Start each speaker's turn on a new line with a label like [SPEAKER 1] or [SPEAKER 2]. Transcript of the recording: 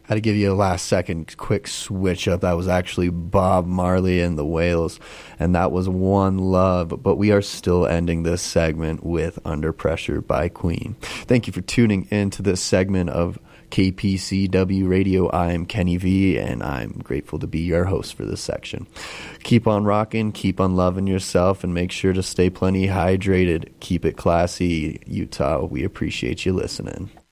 [SPEAKER 1] Had to give you a last second quick switch up. That was actually Bob Marley and the Wails, and that was One Love. But we are still ending this segment with Under Pressure by Queen. Thank you for tuning in to this segment of KPCW Radio. I'm Kenny V, and I'm grateful to be your host for this section. Keep on rocking, keep on loving yourself, and make sure to stay plenty hydrated. Keep it classy, Utah. We appreciate you listening.